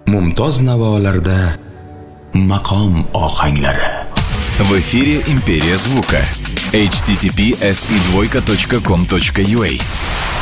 mumtoz navolarda maqom ohanglari. В эфире «Империя звука». https://com.ua